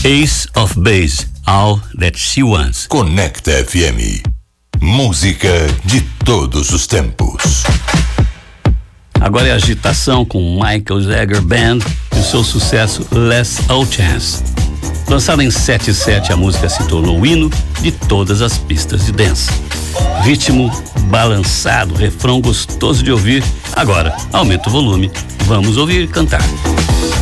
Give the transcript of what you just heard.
Ace of Base, All That She Wants. Conecta FM. Música de todos os tempos. Agora é agitação com Michael Jagger Band e o seu sucesso Last Old Chance. Lançada em 77, a música se tornou o hino de todas as pistas de dance. Ritmo balançado, refrão gostoso de ouvir. Agora, aumenta o volume, vamos ouvir cantar.